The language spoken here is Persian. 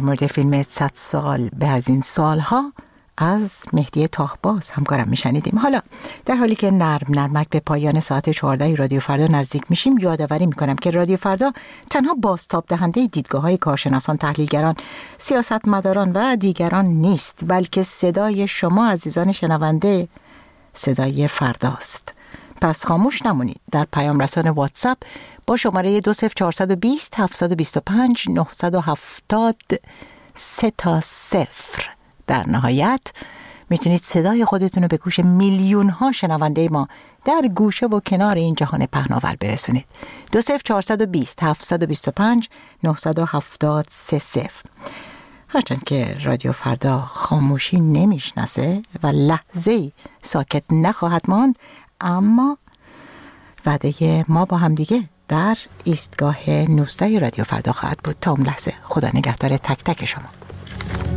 مورد فیلم 100 سال به از این سالها از مهدی طاهباز همکارم میشنیدیم. حالا در حالی که نرمک به پایان ساعت 14 رادیو فردا نزدیک میشیم، یادآوری میکنم که رادیو فردا تنها بازتاب دهنده دیدگاه‌های کارشناسان، تحلیلگران، سیاستمداران و دیگران نیست، بلکه صدای شما عزیزان شنونده صدای فرداست. پس خاموش نمونید. در پیام رسان واتساپ با شماره 20420 725 970 3 در نهایت میتونید صدای خودتون رو به گوش میلیون ها شنونده ما در گوشه و کنار این جهان پهناور برسونید. 20420 725 970 3. هرچند که رادیو فردا خاموشی نمیشناسه و لحظه‌ای ساکت نخواهد ماند، اما وعده ما با هم دیگه در ایستگاه 19 رادیو فردا خواهد بود. تا اون لحظه خدا نگهدار تک تک شما.